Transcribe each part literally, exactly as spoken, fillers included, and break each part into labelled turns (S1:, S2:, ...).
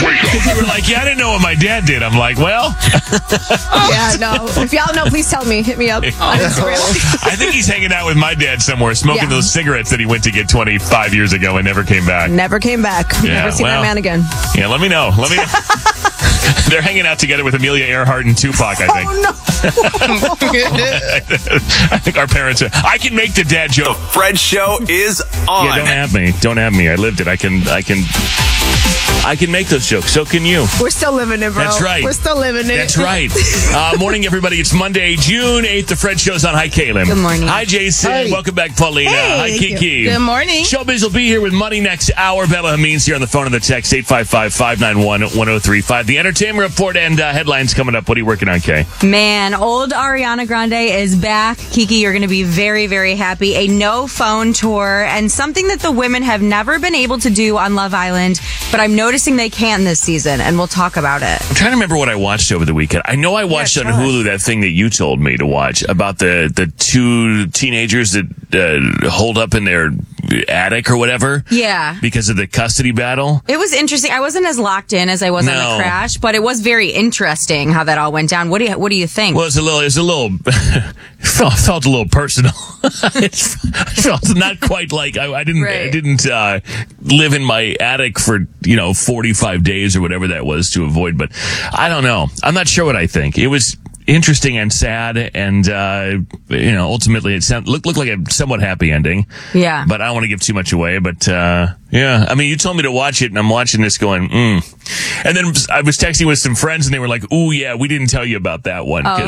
S1: You were like, yeah, I didn't know what my dad did. I'm like, well.
S2: Yeah, no. If y'all know, please tell me. Hit me up on Instagram.
S1: I think he's hanging out with my dad somewhere, smoking
S2: Yeah.
S1: those cigarettes that he went to get twenty-five years ago and never came back.
S2: Never came back.
S1: Yeah,
S2: Never seen
S1: well,
S2: that man again.
S1: Yeah, let me know. Let me know. They're hanging out together with Amelia Earhart and Tupac, I think.
S2: Oh, no.
S1: I think our parents are. I can make the dad joke.
S3: The Fred Show is on.
S1: Yeah, don't have me. Don't have me. I lived it. I can. I can. I can make those jokes. So can you.
S2: We're still living it, bro.
S1: That's right.
S2: We're still living it.
S1: That's right. Uh, morning, everybody. It's Monday, June eighth. The Fred Show's on. Hi, Kaylin.
S2: Good morning.
S1: Hi, Jason.
S4: Hey.
S1: Welcome back, Paulina.
S2: Hey,
S1: Hi,
S2: thank
S1: Kiki.
S2: you.
S5: Good morning.
S1: Showbiz will be here with money next hour. Bella Hameen's here on the phone and the text, eight five five, five nine one, one oh three five. The entertainment report and uh, headlines coming up. What are you working on, Kay?
S5: Man, old Ariana Grande is back. Kiki, you're going to be very, very happy. A no phone tour and something that the women have never been able to do on Love Island, but I'm noticing they can this season, and we'll talk about it.
S1: I'm trying to remember what I watched over the weekend. I know I watched
S5: Yeah,
S1: on Hulu that thing that you told me to watch about the, the two teenagers that uh, hold up in their attic or whatever.
S5: Yeah.
S1: Because of the custody battle.
S5: It was interesting. I wasn't as locked in as I was on
S1: No.
S5: the crash, but it was very interesting how that all went down. What do you What do you think?
S1: Well, it's a little, it's a little, it felt, felt a little personal. It felt not quite like I, I didn't, I
S5: Right.
S1: didn't uh, live in my attic for you know forty-five days or whatever that was to avoid. But I don't know. I'm not sure what I think. It was interesting and sad, and uh, you know, ultimately it sound, looked looked like a somewhat happy ending.
S5: Yeah.
S1: But I don't want to give too much away. But uh, yeah, I mean, you told me to watch it, and I'm watching this going, mm. And then I was texting with some friends, and they were like, "Ooh, yeah, we didn't tell you about that one."
S5: Oh.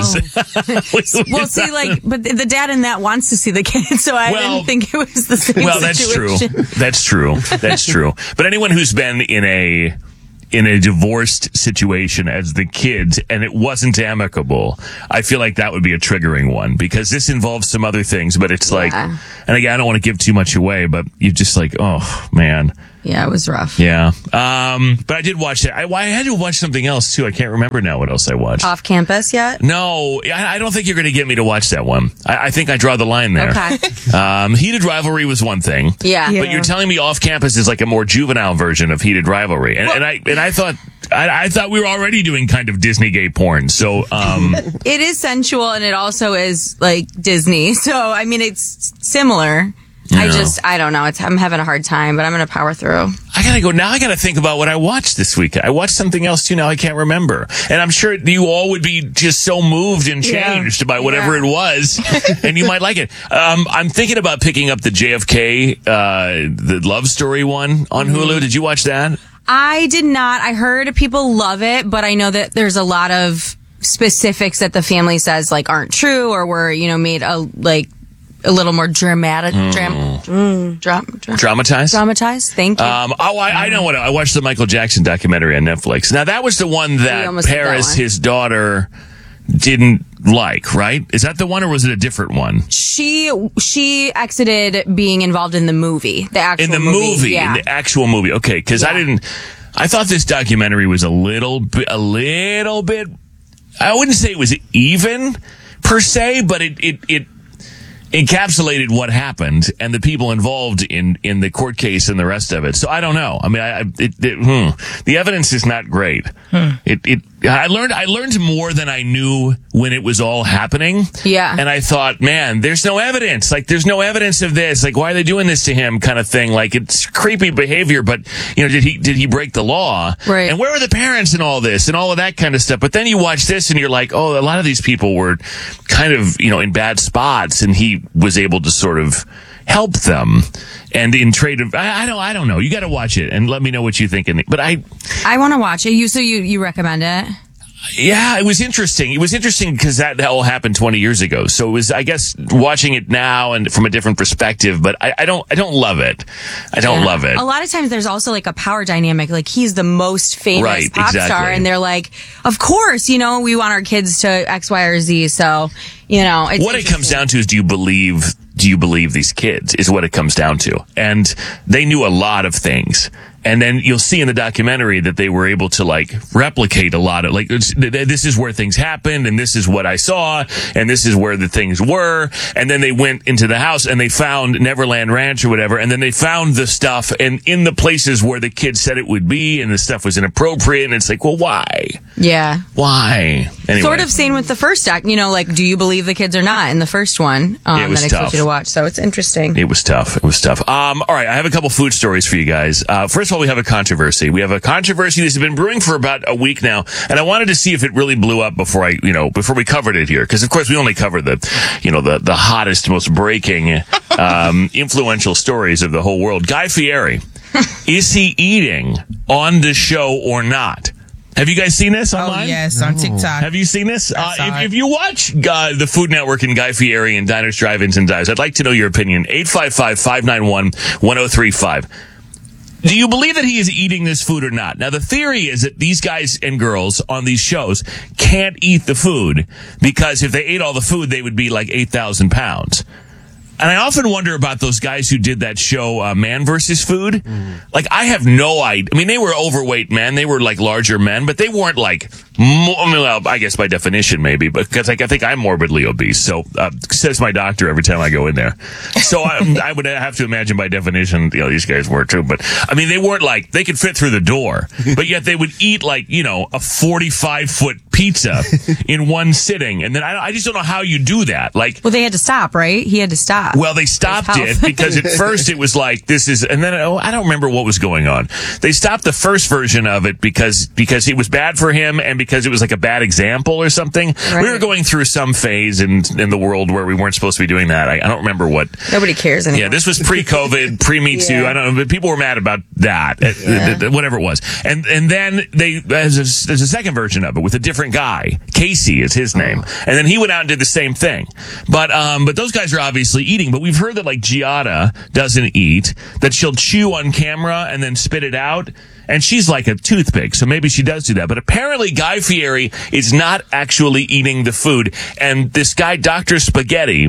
S1: we-
S5: Well, see, like, but the the dad in that wants to see the kids, so I
S1: Well-
S5: didn't think it was the same
S1: Well, that's true.
S5: situation.
S1: That's true. That's true. But anyone who's been in a in a divorced situation as the kids and it wasn't amicable, I feel like that would be a triggering one because this involves some other things, but it's like,
S5: Yeah.
S1: and again, I don't want to give too much away, but you're just like, oh man.
S5: Yeah, it was rough.
S1: Yeah. Um, but I did watch that. I, I had to watch something else too. I can't remember now what else I watched.
S5: Off campus yet?
S1: No, I, I don't think you're going to get me to watch that one. I, I think I draw the line there.
S5: Okay.
S1: Um, Heated Rivalry was one thing.
S5: Yeah.
S2: Yeah.
S1: But you're telling me Off Campus is like a more juvenile version of Heated Rivalry, and, and I and I thought I, I thought we were already doing kind of Disney gay porn. So um,
S5: It is sensual and it also is like Disney. So, I mean, it's similar. I
S1: Yeah.
S5: just, I don't know. It's, I'm having a hard time, but I'm going to power through.
S1: I gotta go now. I gotta think about what I watched this week. I watched something else too. Now I can't remember, and I'm sure you all would be just so moved and changed by whatever
S5: Yeah.
S1: it was, and you might like it. Um, I'm thinking about picking up the J F K, uh, the love story one on Hulu. Did you watch that?
S5: I did not. I heard people love it, but I know that there's a lot of specifics that the family says like aren't true or were, you know, made a, like, a little more dramatic, dram, mm, dram, dram,
S1: Dramatized.
S5: dramatized. Thank you.
S1: Um, oh, I, I know what I watched the Michael Jackson documentary on Netflix. Now that was the one that
S5: almost did that
S1: Paris,
S5: one.
S1: his daughter, didn't like. Right? Is that the one, or was it a different one?
S5: she she exited being involved in the movie, the actual
S1: In the movie,
S5: Yeah.
S1: in the actual movie. Okay, because I
S5: Yeah.
S1: didn't. I thought this documentary was a little bit, a little bit. I wouldn't say it was even per se, but it it it. encapsulated what happened and the people involved in, in the court case and the rest of it. So I don't know. I mean, I, I it, it, hmm. the evidence is not great. It, it, I learned, I learned more than I knew when it was all happening.
S5: Yeah.
S1: And I thought, man, there's no evidence. Like, there's no evidence of this. Like, why are they doing this to him? Kind of thing. Like, it's creepy behavior, but, you know, did he, did he break the law?
S5: Right.
S1: And where were the parents in all this and all of that kind of stuff? But then you watch this and you're like, oh, a lot of these people were kind of, you know, in bad spots, and he was able to sort of help them. And in trade of, I, I don't, I don't know. You got to watch it and let me know what you think. In the, but I,
S5: I want to watch it. You so you you recommend it?
S1: yeah, it was interesting. It was interesting because that, that all happened twenty years ago. So it was, I guess, watching it now and from a different perspective. But I, I don't, I don't love it. I don't
S5: Yeah.
S1: love it.
S5: A lot of times there's also like a power dynamic. Like he's the most famous
S1: Right,
S5: pop star,
S1: exactly.
S5: and they're like, of course, you know, we want our kids to X, Y, or Z. So, you know, it's
S1: What it comes
S5: interesting.
S1: down to is, do you believe? Do you believe these kids? Is what it comes down to. And they knew a lot of things. and then you'll see in the documentary that they were able to like replicate a lot of like it's, this is where things happened, and this is what I saw, and this is where the things were. And then they went into the house and they found Neverland Ranch or whatever, and then they found the stuff and in the places where the kids said it would be, and the stuff was inappropriate. And it's like, well, why?
S5: Yeah.
S1: Why? Anyway.
S5: Sort of same with the first doc. You know, like, do you believe the kids or not in the first one um,
S1: it was
S5: that I
S1: tough.
S5: told you to watch? So it's interesting.
S1: It was tough. It was tough. Um, all right, I have a couple food stories for you guys. Uh, first of all, we have a controversy. We have a controversy that's been brewing for about a week now, and I wanted to see if it really blew up before I, you know, before we covered it here, because of course we only cover the, you know, the the hottest, most breaking, um, influential stories of the whole world. Guy Fieri, is he eating on the show or not? Have you guys seen this online?
S4: Oh, yes, on TikTok.
S1: Have you seen this? Uh,
S4: saw
S1: if,
S4: it.
S1: if you watch uh, the Food Network and Guy Fieri and Diners, Drive-Ins, and Dives, I'd like to know your opinion. eight five five, five nine one, one oh three five. Do you believe that he is eating this food or not? Now, the theory is that these guys and girls on these shows can't eat the food because if they ate all the food, they would be like eight thousand pounds. And I often wonder about those guys who did that show, uh, Man versus Food. Mm. Like, I have no idea. I mean, they were overweight men. They were like larger men, but they weren't like, more, well, I guess by definition, maybe, but because like, I think I'm morbidly obese. So, uh, says my doctor every time I go in there. So I, I would have to imagine by definition, you know, these guys were too. But I mean, they weren't like, they could fit through the door, but yet they would eat like, you know, a forty-five foot pizza in one sitting. And then I, I just don't know how you do that. Like,
S5: Well, they had to stop, right? He had to stop.
S1: Well, they stopped it because at first it was like, this is, and then, oh, I don't remember what was going on. They stopped the first version of it because, because it was bad for him and because it was like a bad example or something.
S5: Right.
S1: We were going through some phase in, in the world where we weren't supposed to be doing that. I, I don't remember what.
S5: Nobody cares anymore.
S1: Yeah, this was pre-COVID, pre-Me Too.
S5: Yeah.
S1: I don't know, but people were mad about that, yeah. whatever it was. And, and then they, there's a, there's a second version of it with a different guy. Casey is his name. And then he went out and did the same thing. But, um, but those guys are obviously eating, but we've heard that like Giada doesn't eat, that she'll chew on camera and then spit it out. And she's like a toothpick, so maybe she does do that. But apparently Guy Fieri is not actually eating the food. And this guy, Doctor Spaghetti,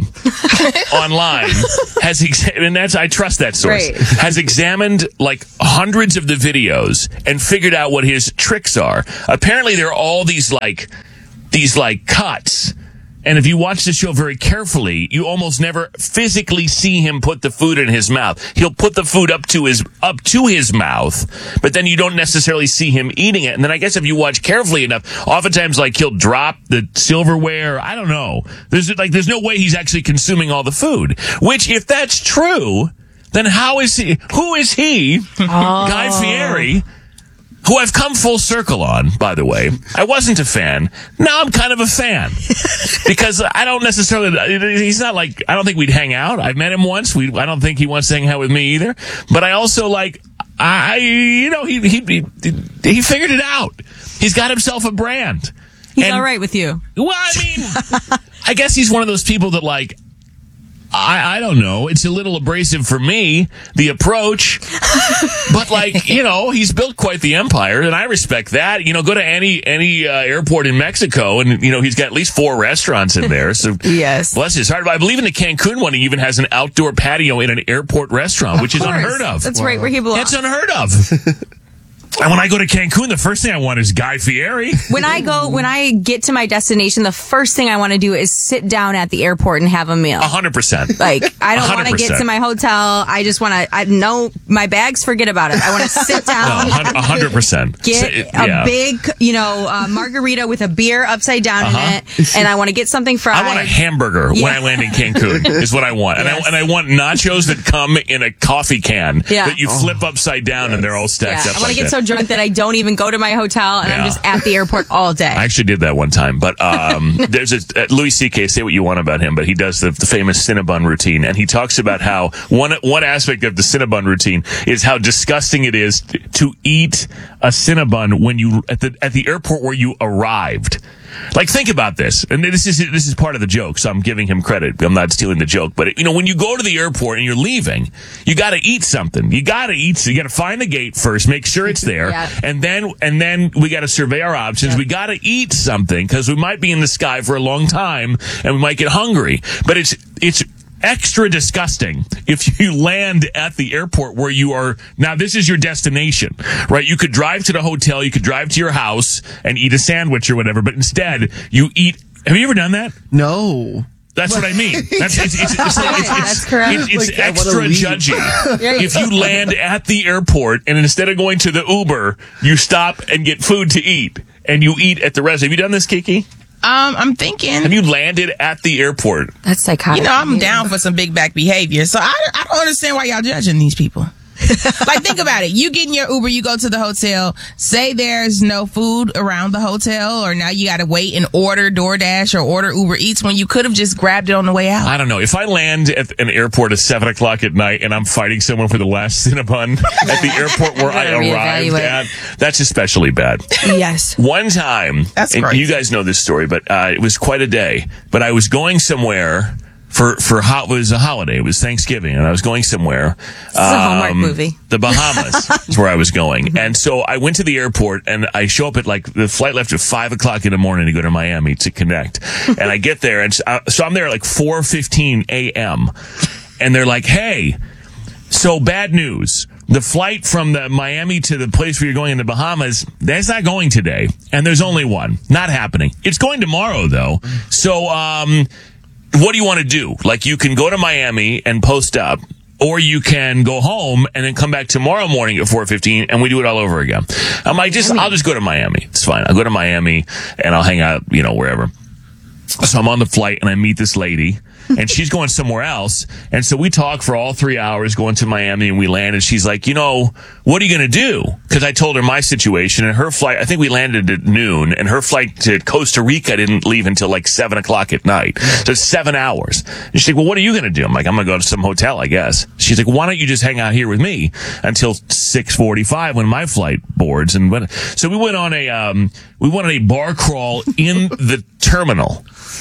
S1: online, has, ex- and that's, I trust that source,
S5: Right.
S1: has examined like hundreds of the videos and figured out what his tricks are. Apparently there are all these like, these like cuts. And if you watch the show very carefully, you almost never physically see him put the food in his mouth. He'll put the food up to his up to his mouth, but then you don't necessarily see him eating it. And then I guess if you watch carefully enough, oftentimes like he'll drop the silverware. I don't know. There's like there's no way he's actually consuming all the food. Which, if that's true, then how is he? Who is he? Oh. Guy Fieri. Who I've come full circle on, by the way. I wasn't a fan. Now I'm kind of a fan. Because I don't necessarily, he's not like, I don't think we'd hang out. I've met him once. We, I don't think he wants to hang out with me either. But I also like, I, you know, he, he, he, he figured it out. He's got himself a brand.
S5: He's
S1: and,
S5: all right with you.
S1: Well, I mean, I guess he's one of those people that like, I, I don't know. It's a little abrasive for me, the approach. But, like, you know, he's built quite the empire, and I respect that. You know, go to any any uh, airport in Mexico, and, you know, he's got at least four restaurants in there. So,
S5: yes.
S1: Bless his heart. I believe in the Cancun one, he even has an outdoor patio in an airport restaurant, which is unheard of.
S5: That's right where he belongs.
S1: That's unheard of. And when I go to Cancun, the first thing I want is Guy Fieri.
S5: When I go, when I get to my destination, the first thing I want to do is sit down at the airport and have a meal.
S1: A hundred percent.
S5: Like, I don't want to
S1: one hundred percent.
S5: get to my hotel. I just want to, I know my bags, forget about it. I want to sit down.
S1: A hundred percent.
S5: Get a big, you know, uh, margarita with a beer upside down
S1: Uh-huh.
S5: in it. And I want to get something fried.
S1: I want a hamburger
S5: Yeah.
S1: when I land in Cancun, is what I want. And,
S5: Yes.
S1: I, and I want nachos that come in a coffee can
S5: Yeah.
S1: that you flip upside down and they're all stacked
S5: Yeah,
S1: up
S5: I want
S1: like
S5: to get
S1: that.
S5: so drunk that I don't even go to my hotel and
S1: Yeah.
S5: I'm just at the airport all day.
S1: I actually did that one time, but um, there's a uh, Louis C K. Say what you want about him, but he does the, the famous Cinnabon routine, and he talks about how one one aspect of the Cinnabon routine is how disgusting it is t- to eat a Cinnabon when you at the at the airport where you arrived. Like, think about this, and this is this is part of the joke, so I'm giving him credit. I'm not stealing the joke, but you know, when you go to the airport and you're leaving, you got to eat something. You got to eat. So you got to find the gate first, make sure it's there,
S5: Yeah.
S1: and then and then we got to survey our options.
S5: Yeah.
S1: We got to eat something because we might be in the sky for a long time and we might get hungry. But it's it's extra disgusting if you land at the airport where you are. Now, this is your destination, right? You could drive to the hotel, you could drive to your house and eat a sandwich or whatever, but instead you eat. Have you ever done that?
S4: No.
S1: That's what I mean. That's it's, it's, it's, it's, it's,
S5: That's correct.
S1: It's, it's
S4: Like, I wanna
S1: extra
S4: leave.
S1: judgy. If you land at the airport and instead of going to the Uber, you stop and get food to eat, and you eat at the restaurant. Have you done this, Kiki?
S6: Um, I'm thinking.
S1: Have you landed at the airport?
S5: That's psychotic.
S6: You know, I'm down for some big back behavior, so I, I don't understand why y'all judging these people. Like, think about it. You get in your Uber, you go to the hotel, say there's no food around the hotel, or now you got to wait and order DoorDash or order Uber Eats when you could have just grabbed it on the way out.
S1: I don't know. If I land at an airport at seven o'clock at night and I'm fighting someone for the last Cinnabon at the airport where I
S5: gotta
S1: arrived
S5: reevaluate.
S1: at, that's especially bad.
S2: Yes.
S1: One time,
S6: That's
S1: and
S6: crazy.
S1: you guys know this story, but uh, it was quite a day. But I was going somewhere for for ho- it was a holiday. It was Thanksgiving, and I was going somewhere. This
S5: is a Hallmark movie.
S1: The Bahamas is where I was going, and so I went to the airport, and I show up at like the flight left at five o'clock in the morning to go to Miami to connect, and I get there, and so, uh, so I'm there at like four fifteen a.m. and they're like, "Hey, so bad news." The flight from the Miami to the place where you're going in the Bahamas, that's not going today. And there's only one. Not happening. It's going tomorrow, though. So, um, what do you want to do? Like, you can go to Miami and post up, or you can go home and then come back tomorrow morning at four fifteen and we do it all over again. I'm like, just, I'll just go to Miami. It's fine. I'll go to Miami and I'll hang out, you know, wherever. So I'm on the flight and I meet this lady. And she's going somewhere else. And so we talk for all three hours going to Miami, and we land, and she's like, you know, what are you going to do? Because I told her my situation, and her flight, I think we landed at noon, and her flight to Costa Rica didn't leave until like seven o'clock at night. So it's seven hours. And she's like, well, what are you going to do? I'm like, I'm going to go to some hotel, I guess. She's like, why don't you just hang out here with me until six forty-five when my flight boards? And when, so we went on a, um, we went on a bar crawl in the terminal.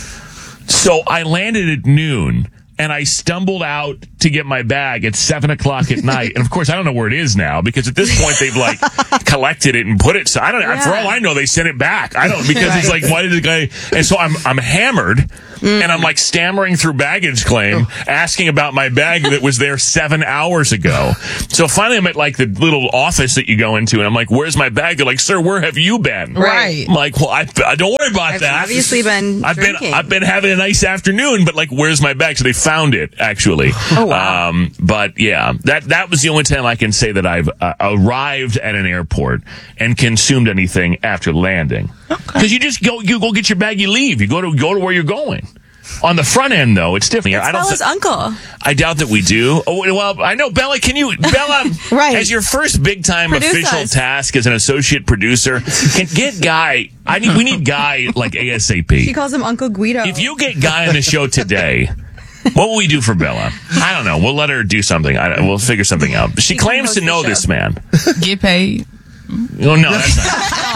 S1: So I landed at noon, and I stumbled out to get my bag at seven o'clock at night. And of course, I don't know where it is now, because at this point they've like collected it and put it. So I don't know.
S5: Yeah.
S1: For all I know, they sent it back. I don't, because it's like, why did the guy? And so I'm I'm hammered. Mm. And I'm like stammering through baggage claim, asking about my bag that was there seven hours ago. So finally I'm at like the little office that you go into, and I'm like, where's my bag? They're like, sir, where have you been?
S6: Right.
S1: I'm like, well, I, I don't worry about
S5: I've
S1: that.
S5: obviously been
S1: I've
S5: drinking.
S1: been I've been having a nice afternoon, but like, where's my bag? So they found it, actually.
S5: Oh, wow.
S1: Um, but yeah, that that was the only time I can say that I've uh, arrived at an airport and consumed anything after landing. Because you just go you go get your bag, you leave, you go to go to where you're going. On the front end, though, it's different. I don't.
S5: Bella's
S1: th-
S5: uncle.
S1: I doubt that we do. Oh, well, I know, Bella. Can you, Bella,
S2: Right.
S1: as your first big time
S5: Produce
S1: official
S5: us.
S1: task as an associate producer, can get Guy. I need. We need Guy like ASAP.
S2: She calls him Uncle Guido.
S1: If you get Guy on the show today, what will we do for Bella? I don't know. We'll let her do something. I, we'll figure something out. She
S2: She can
S1: claims
S2: host
S1: to
S2: the
S1: know
S2: show.
S1: this man.
S6: Get paid.
S1: Oh, no, that's not.